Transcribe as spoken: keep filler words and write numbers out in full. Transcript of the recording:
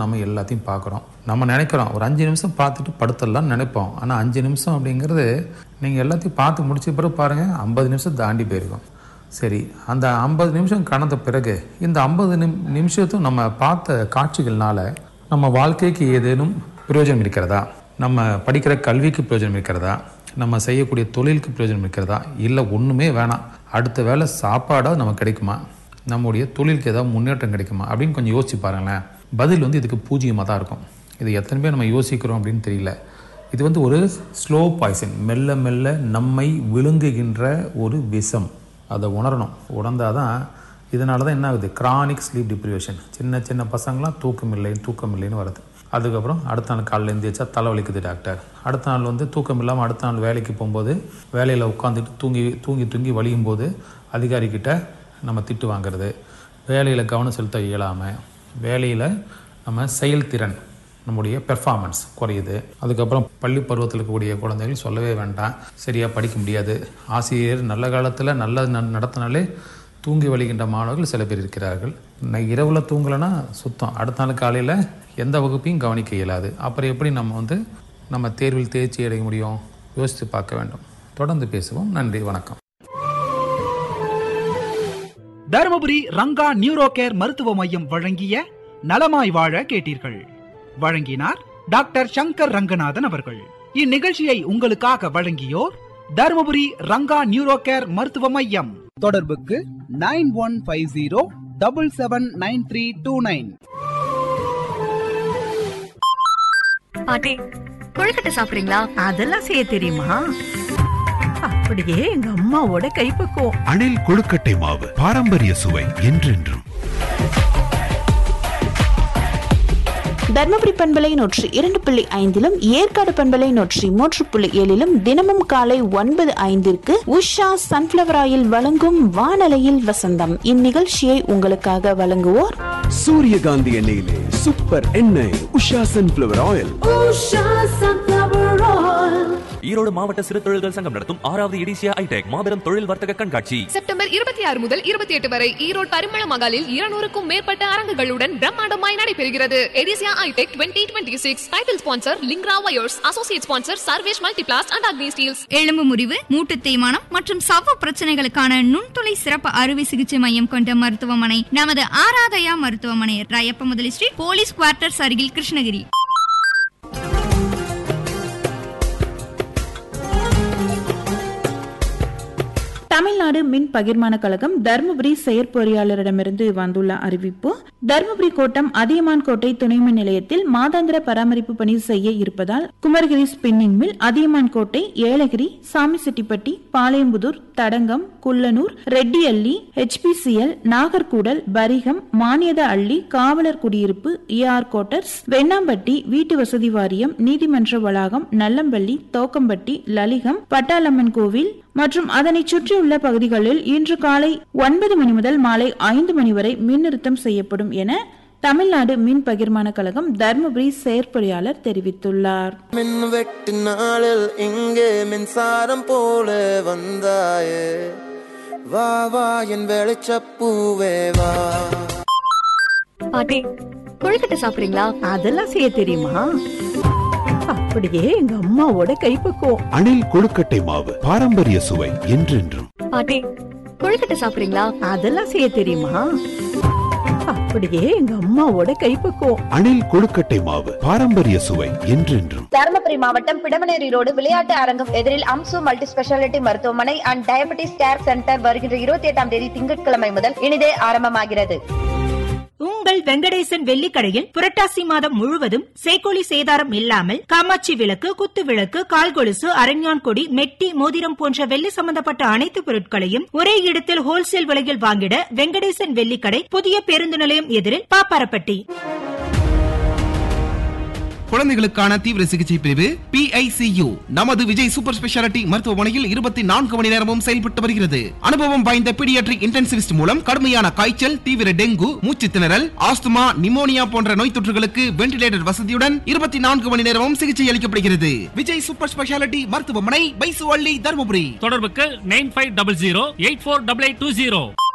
நம்ம எல்லாத்தையும் பார்க்குறோம். நம்ம நினைக்கிறோம் ஒரு அஞ்சு நிமிஷம் பார்த்துட்டு படுத்துடலாம்னு நினைப்போம். ஆனால் அஞ்சு நிமிஷம் அப்படிங்கிறது நீங்கள் எல்லாத்தையும் பார்த்து முடிச்ச பிறகு பாருங்கள் ஐம்பது நிமிஷம் தாண்டி போயிருக்கோம். சரி, அந்த ஐம்பது நிமிஷம் கடந்த பிறகு இந்த ஐம்பது நிம் நிமிஷத்தும் நம்ம பார்த்த காட்சிகள்னால நம்ம வாழ்க்கைக்கு ஏதேனும் பிரயோஜனம் இருக்கிறதா, நம்ம படிக்கிற கல்விக்கு பிரயோஜனம் இருக்கிறதா, நம்ம செய்யக்கூடிய தொழிலுக்கு பிரயோஜனம் இருக்கிறதா, இல்லை ஒன்றுமே வேணாம், அடுத்த வேளை சாப்பாடாக நமக்கு கிடைக்குமா, நம்முடைய தொழிலுக்கு ஏதாவது முன்னேற்றம் கிடைக்குமா அப்படின்னு கொஞ்சம் யோசிச்சு பாருங்களேன். பதில் வந்து இதுக்கு பூஜ்ஜியமாக தான் இருக்கும். இது எத்தனை பேர் நம்ம யோசிக்கிறோம் அப்படின்னு தெரியல. இது வந்து ஒரு ஸ்லோ பாய்சன், மெல்ல மெல்ல நம்மை விழுங்குகின்ற ஒரு விஷம். அதை உணரணும். உணர்ந்தாதான். இதனால தான் என்ன ஆகுது, கிரானிக் ஸ்லீப் டிப்ரிவேஷன். சின்ன சின்ன பசங்களாம் தூக்கம் இல்லை தூக்கம் இல்லைன்னு வருது. அதுக்கப்புறம் அடுத்த நாள் காலையில் எழுந்திரிச்சா தலைவலிக்குது டாக்டர். அடுத்த நாள் வந்து தூக்கம் இல்லாமல் அடுத்த நாள் வேலைக்கு போகும்போது வேலையில் உட்காந்துட்டு தூங்கி தூங்கி தூங்கி வலியும் போது அதிகாரிக்கிட்ட நம்ம திட்டு வாங்கிறது, வேலையில் கவனம் செலுத்த இயலாமல், வேலையில் நம்ம செயல்திறன் நம்முடைய பெர்ஃபார்மன்ஸ் குறையுது. அதுக்கப்புறம் பள்ளி பருவத்தில் இருக்கக்கூடிய குழந்தைகள் சொல்லவே வேண்டாம், சரியாக படிக்க முடியாது. ஆசிரியர் நல்ல காலத்தில் நல்ல நடத்தினாலே தூங்கி வழிகின்ற மாணவர்கள் சில பேர் இருக்கிறார்கள். இரவில் தூங்கலைன்னா சுத்தம், அடுத்த நாள் காலையில் எந்த வகுப்பையும் கவனிக்க இயலாது. அப்புறம் எப்படி நம்ம வந்து நம்ம தேர்வில் தேர்ச்சி அடைய முடியும்? யோசித்து பார்க்க வேண்டும். தொடர்ந்து பேசுவோம். நன்றி, வணக்கம். தருமபுரி ரங்கா நியூரோ கேர் மருத்துவ மையம் வழங்கிய நலமாய் வாழ கேட்டீர்கள். வழங்கினார் டாக்டர் சங்கர் ரங்கநாதன் அவர்கள். இந்நிகழ்ச்சியை உங்களுக்காக வழங்கியோர் தருமபுரி ரங்கா நியூரோ கேர் மருத்துவ மையம். தொடர்புக்கு nine one five zero double seven nine three two nine. பாட்டி, கொழுக்கட்டை சாப்பிடுறீங்களா? அதெல்லாம் செய்ய தெரியுமா? அப்படியே எங்க அம்மாவோட கைப்பக்குவம். அணில் கொழுக்கட்டை மாவு, பாரம்பரிய சுவை என்றென்றும். தர்மபுரி பண்பலை நூற்றி இரண்டு புள்ளி ஐந்திலும் ஏற்காடு பண்பலை நூற்றி மூன்று புள்ளி ஏழிலும் தினமும் காலை ஒன்பது ஐந்திற்கு உஷா சன்ஃபிளவர் ஆயில் வழங்கும் வானலையில் வசந்தம். இந்நிகழ்ச்சியை உங்களுக்காக வழங்குவோர் சூரியகாந்தி எண்ணெயிலே சூப்பர் எண்ணெய் உஷா சன்ஃபிளவர் ஆயில். ஈரோடு மாவட்ட சிறு தொழில்கள் சங்கம் நடத்தும் ஆறாவது எடிசியா ஐடெக் மாபெரும் தொழில் வர்த்தக கண்காட்சி செப்டம்பர் இருபத்தி ஆறு முதல் இருபத்தி எட்டு வரை ஈரோடு பரிமள மகாலில் இருநூறுக்கும் மேற்பட்ட அரங்குகளுடன் பிரம்மாண்டமாய் நடைபெறுகிறது. எடிசியா ஐடெக் twenty twenty six title sponsor லிங்க்ரா wires, associate sponsor Sarvesh Multiplast and Agni Steeles. எலும்பு முறிவு, மூட்டு தேய்மானம் மற்றும் சவ்வு பிரச்சனைகளுக்கான நுண்துளை சிறப்பு அறுவை சிகிச்சை மையம் கொண்ட மருத்துவமனை நமது ஆராதயா மருத்துவமனை, ராயப்ப முதலி ஸ்ட்ரீட், போலீஸ் குவார்ட்டர்ஸ் அருகில், கிருஷ்ணகிரி. தமிழ்நாடு மின் பகிர்மான கழகம் தர்மபுரி செயற்பொறியாளரிடமிருந்து வந்துள்ள அறிவிப்பு. தர்மபுரி கோட்டம் அதியமான் கோட்டை துணை மின் நிலையத்தில் மாதாந்திர பராமரிப்பு பணி செய்ய இருப்பதால் குமரகிரி ஸ்பின்னிங் மில், அதியமான் கோட்டை, ஏலகிரி, சாமிசெட்டிப்பட்டி, பாளையம்புதூர், தடங்கம், குள்ளனூர், ரெட்டியள்ளி, ஹெச்பிசிஎல், நாகர்கூடல், பரிகம், மானியத அள்ளி, காவலர் குடியிருப்பு, ஏஆர் கோட்டர்ஸ், வெண்ணாம்பட்டி, வீட்டு வசதி வாரியம், நீதிமன்ற வளாகம், நல்லம்பள்ளி, தோக்கம்பட்டி, லலிகம், பட்டாளம்மன் கோவில் மற்றும் அதனை சுற்றியுள்ள பகுதிகளில் இன்று காலை ஒன்பது மணி முதல் மாலை ஐந்து மணி வரை மின் நிறுத்தம் செய்யப்படும் என தமிழ்நாடு மின் பகிர்மான கழகம் தர்மபுரி செயற்பொறியாளர் தெரிவித்துள்ளார். மின் வெட்டு நாளில் இங்கே மின்சாரம் போல வந்தாயே, வா வா என் வெளிச்சப்பூவே வா. பாட்டி, கொழுக்கட்டை சாப்பிடுறீங்களா? அதெல்லாம் செய்ய தெரியுமா? அப்படியே எங்க அம்மாவோட கைப்பக்குவம். அணில் கொழுக்கட்டை மாவு, பாரம்பரிய சுவை என்றென்றும். பாட்டி, கொழுக்கட்டை சாப்பிடுறீங்களா? அதெல்லாம் செய்ய தெரியுமா? அப்படியே எங்க அம்மாவோட கைப்பக்குவம். அணில் கொழுக்கட்டை மாவு, பாரம்பரிய சுவை என்றென்றும். தருமபுரி மாவட்டம் பிடமனேரி ரோடு விளையாட்டு அரங்கம் எதிரில் அம்சு மல்டி ஸ்பெஷாலிட்டி மருத்துவமனை அண்ட் டயபெட்டிஸ் கேர் சென்டர் வருகின்ற இருபத்தி எட்டாம் தேதி திங்கட்கிழமை முதல் இனிதே ஆரம்பமாகிறது. உங்கள் வெங்கடேசன் வெள்ளிக்கடையில் புரட்டாசி மாதம் முழுவதும் சேக்கோலி சேதாரம் இல்லாமல் காமாட்சி விளக்கு, குத்து விளக்கு, கால் கொலுசு, அரஞ்ஞான் கொடி, மெட்டி, மோதிரம் போன்ற வெள்ளி சம்பந்தப்பட்ட அனைத்து பொருட்களையும் ஒரே இடத்தில் ஹோல்சேல் விலையில் வாங்கிட வெங்கடேசன் வெள்ளிக்கடை, புதிய பேருந்து நிலையம் எதிரில், பாப்பாரப்பட்டி. குழந்தைகளுக்கான தீவிர சிகிச்சை பிரிவு பி ஐ சி யு நமது விஜய் சூப்பர் ஸ்பெஷாலிட்டி மருத்துவமனையில் இருபத்தி நான்கு மணி நேரமும் செயல்பட்டு வருகிறது. அனுபவம் வாய்ந்த பீடியாட்ரிக் இன்டென்சிவிஸ்ட் மூலம் கடுமையான காய்ச்சல், தீவிர டெங்கு, மூச்சு திணறல், ஆஸ்துமா, நிமோனியா போன்ற நோய் தொற்றுகளுக்கு வென்டிலேட்டர் வசதியுடன் இருபத்தி நான்கு மணி நேரமும் சிகிச்சை அளிக்கப்படுகிறது. விஜய் சூப்பர் ஸ்பெஷாலிட்டி மருத்துவமனை, பைசுவள்ளி, தருமபுரி. தொடர்புக்கு nine five double zero eight four double eight two zero.